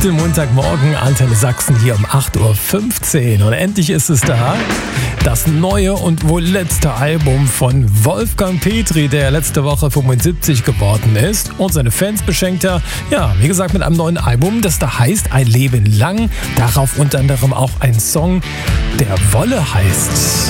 Den Montagmorgen, Antenne Sachsen hier um 8.15 Uhr. Und endlich ist es da. Das neue und wohl letzte Album von Wolfgang Petri, der letzte Woche 75 geworden ist. Und seine Fans beschenkt er, ja, wie gesagt, mit einem neuen Album, das da heißt Ein Leben lang. Darauf unter anderem auch ein Song, der Wolle heißt.